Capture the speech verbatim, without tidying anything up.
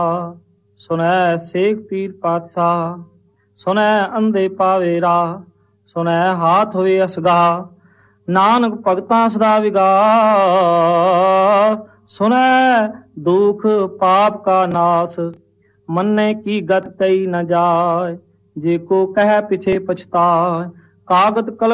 ਸੁਣੈ ਸੇਖ ਪੀਰ ਪਾਤਸ਼ਾਹ, ਸੁਣੈ ਅੰਧੇ ਪਾਵੇ ਰਾਹ, ਸੁਣੈ ਹਾਥ ਹੋਏ ਅਸਗਾ, ਨਾਨਕ ਭਗਤਾਂ ਸਦਾ ਵਿਗਾ, ਸੁਣੈ ਦੁਖ ਪਾਪ ਕਾ ਨਾਸ, ਮੰਨੇ ਕੀ ਗਤ ਕਈ ਨ ਜਾਏ, ਜੇ ਕੋ ਕਹਿ ਪਿਛੇ ਪਛਤਾਏ, ਕਾਗਤ ਕਲਮ